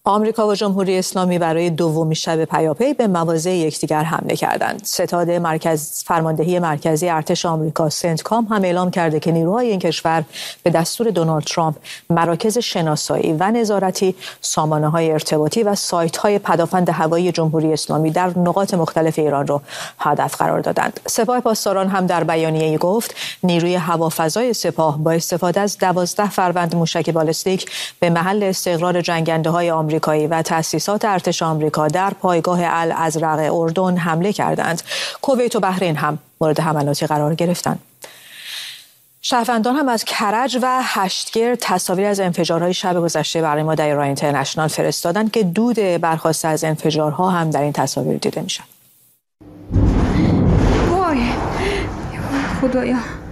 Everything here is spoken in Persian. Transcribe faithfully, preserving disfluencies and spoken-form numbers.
آمریکا و جمهوری اسلامی برای دومین شب پیاپی به مواضع یکدیگر حمله کردند. ستاد مرکز فرماندهی مرکزی ارتش آمریکا سنتکام هم اعلام کرده که نیروهای این کشور به دستور دونالد ترامپ مراکز شناسایی و نظارتی، سامانه‌های ارتباطی و سایت‌های پدافند هوایی جمهوری اسلامی در نقاط مختلف ایران را هدف قرار دادند. سپاه پاسداران هم در بیانیه‌ای گفت نیروی هوافضای سپاه با استفاده از دوازده فروند موشک بالستیک به محل استقرار جنگنده‌های آمریکایی و تأسیسات ارتش آمریکا در پایگاه الازرق اردن حمله کردند. کویت و بحرین هم مورد حملاتی قرار گرفتند. شهروندان هم از کرج و هشتگیر تصاویر از انفجارهای شب گذشته برای ما در ایران اینترنشنال فرستادند که دود برخاسته از انفجارها هم در این تصاویر دیده میشد. وای خدایا.